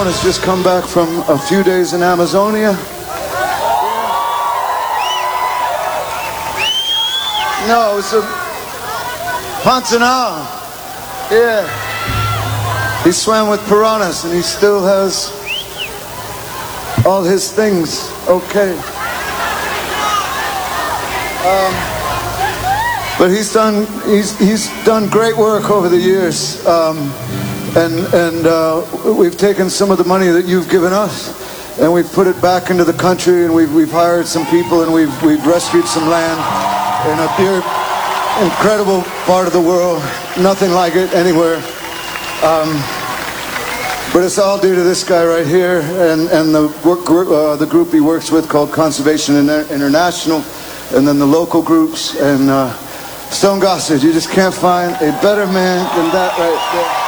Has just come back from a few days in Amazonia. No, it's a Pantanal. Yeah. He swam with piranhas and he still has all his things okay. But he's done great work over the years. And we've taken some of the money that you've given us and we've put it back into the country, and we've hired some people, and we've rescued some land in a pure, incredible part of the world. Nothing like it anywhere. But it's all due to this guy right here and the group he works with called Conservation International, and then the local groups, and Stone Gossard. You just can't find a better man than that right there.